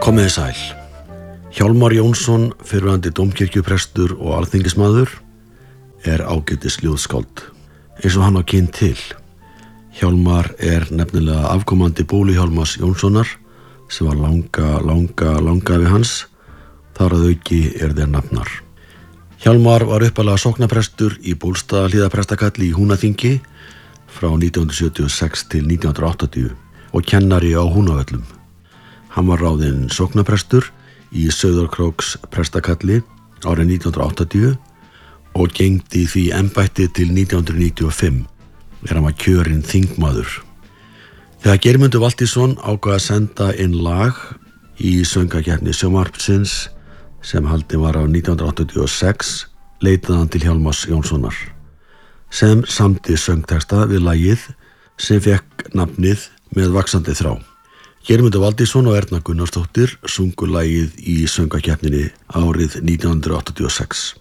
Komiði sæl. Hjálmar Jónsson, fyrrverandi dómkirkjuprestur og alþingismaður, er ágætis ljóðskáld, eins og hann á kyn til. Hjálmar er nefnilega afkomandi Bólu Hjálmars Jónssonar, sem var langafi hans, þar að auki er þeir nafnar. Hjálmar var uppalega sóknaprestur í Bólstaðahlíðarprestakalli í Húnaþingi frá 1976 til 1980 og kennari á Húnavöllum. Hann var ráðinn sóknaprestur í Sauðárkróks prestakalli árið 1980 og gegndi því embætti til 1995 þegar hann var kjörinn þingmaður. Þegar Geirmundur Valtýsson ákvað að senda inn lag í söngvakeppni sjónvarpsins sem haldin var á 1986 leitaði hann til Hjálmars Jónssonar sem samdi söngtexta við lagið sem fekk nafnið Með vaxandi þrá. Geirmundur Valtýsson og Erna Gunnarsdóttir sungu lagið í söngvakeppninni árið 1986.